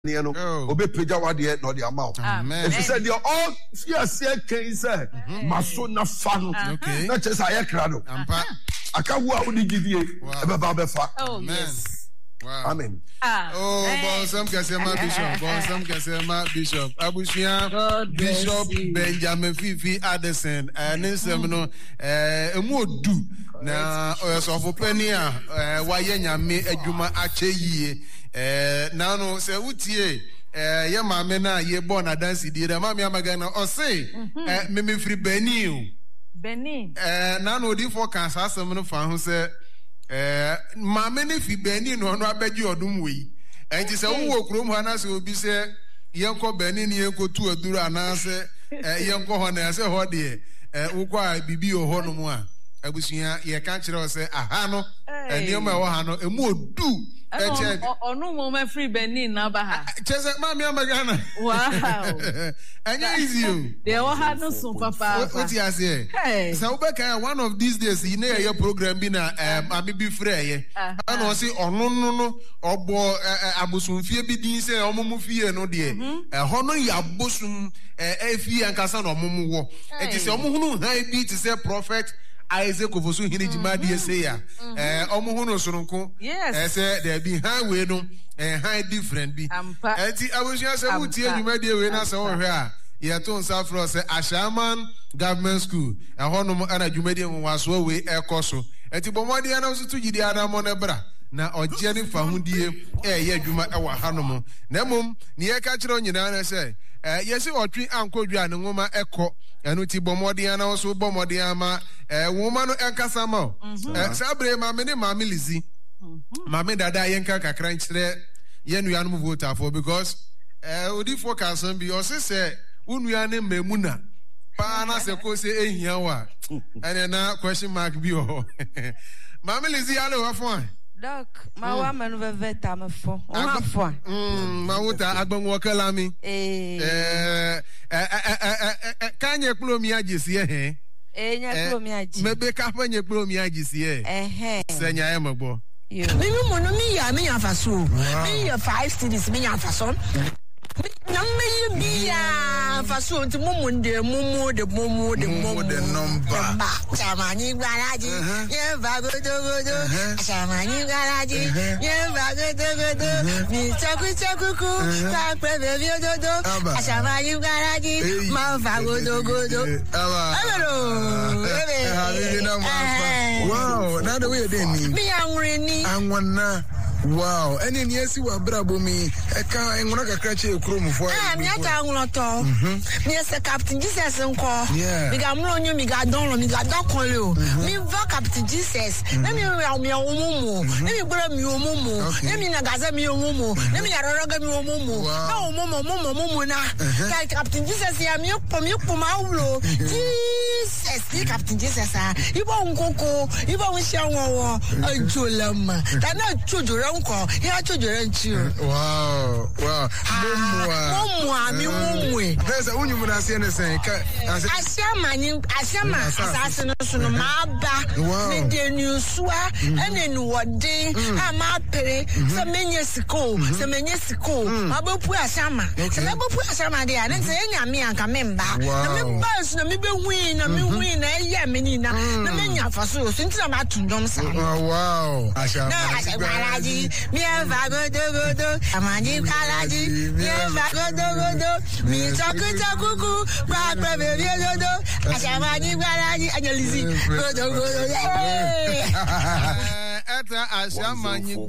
no obe peja wade no the amount. If you said you're all fear can say maso na fa no na chesa ye kra no aka wo a wo di give ye e be ba be fa. Wow. Amen. Bon some Kasema Bishop Abushia Bishop Benjamin Fifi Addison nsem no emu odu na oyosofo pani a waye nyame adwuma ache yie na no se wutie ye maame na ye born na dance die da maame amaga na o say me free Benin na no di for kan asem no fa ho se maame ne fi Benin no no abeji odum we enti se wo krom ha na se obi se yenko Benin ne yenko tu aduru anase yenko ho na se ho de ukwa bibi o ho no mu a abusuya ye kan kire o se aha no enioma wo ha no emu odu onu mo me free Benin na ba ha chese maame amagana wow anya easy o de wo ha no so papa what you say so we can one of these days you know your program bi na abi bi free ye and o say onu no obo abosunfie bi din say omumu fie no de ho no ya bosun efie ankasa na omumu wo e say omuhunu han bi to say prophet Isaac Ofosu hini jimadi say ya omuhunu sorunko say there be highway no high different bi enti abusia say wutie jimadi we na say wo hwe a ye to nsa fro say Ashaman Government School honom ana jumadi nwaso we ekoso enti bomodi ana so tugidi adamo na bra na oje ni fa hundie ye adwuma e wa hanom na mom ne ye ka kire onyina na say yesi otwi ankodwa ne ngoma ekọ enu ti bomodi ana so bomodi ama woma no enkasa ma sabre maame ne maame lizi maame dada yenka kakran kire ye nuanom vote for because odi focus on bi o se unua ne memuna pa na se ko se ehia wa ene na question mark bi o maame lizi alo wa fon Doc, ma wa manu veveta me fo. O ma fo. Ma wuta agbonwo kala mi. Kanye kplo mi agisi nya kplo mi agi. Mebe ka fa nya kplo mi agisi Senya e mogbo. Mi mo no mi ya faso. Mi ya 5 cities mi ya faso. Na me bia faso nti mumu de number chamani garaji ye vagodo chamani garaji ye vagodo mi chaku pa previo dodo chamani garaji ma vagodo wow na the way dey ni mi anwreni anwana wow eni ni esi wa brabo mi eka enwona kakra che ekromfo mi ata anwroto mi ese Captain Jesus nko mi ga mro onyu mi ga don kon le o mi va Captain Jesus na mi omumu na mi gboro mi omumu na mi na gaza mi omumu na mi yaroroga mi omumu na omumu na Captain Jesus ya mi po ma wulo Jesus ni Captain Jesus ibo nkoko ibo nshawo ajolama na chujura nko ya chujura nchi wow momwa mi momwe pesa unyumu na siene sen ka asiama asase no so no maba me de nusua ene nuwode ama pere se menye siko mabopu asiama se mabopu asiama de ane se enya me anka memba na me bas na me be win na me win na eye me ni na menya faso so ntina ma tundom sa wow Ashamaji mi vagodo amani kalaji mi vagodo mi chaku pa previo dodo Ashamaji kalaji anyalizi godo eta Ashamanyi